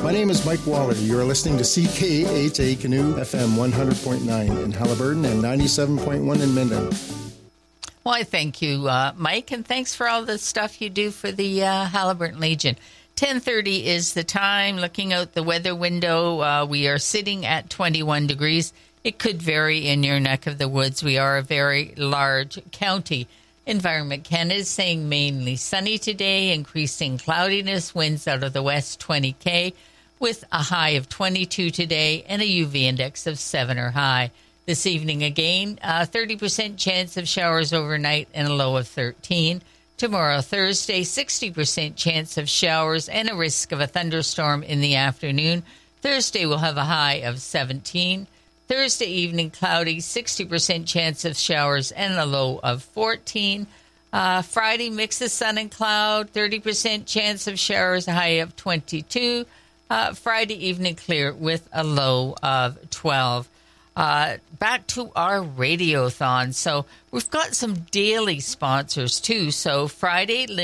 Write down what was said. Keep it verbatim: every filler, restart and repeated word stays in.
My name is Mike Waller. You are listening to C K H A Canoe F M one hundred point nine in Haliburton and ninety-seven point one in Minden. Well, I thank you, uh, Mike, and thanks for all the stuff you do for the uh, Haliburton Legion. ten thirty is the time. Looking out the weather window, uh, we are sitting at twenty-one degrees. It could vary in your neck of the woods. We are a very large county. Environment Canada is saying mainly sunny today, increasing cloudiness, winds out of the west twenty K, with a high of twenty-two today and a U V index of seven or high. This evening again, uh, thirty percent chance of showers overnight and a low of thirteen. Tomorrow, Thursday, sixty percent chance of showers and a risk of a thunderstorm in the afternoon. Thursday will have a high of seventeen. Thursday evening, cloudy, sixty percent chance of showers and a low of fourteen. Uh, Friday, mix of sun and cloud, thirty percent chance of showers, a high of twenty-two. Uh, Friday evening, clear with a low of twelve. Uh, back to our Radiothon. So we've got some daily sponsors, too. So Friday,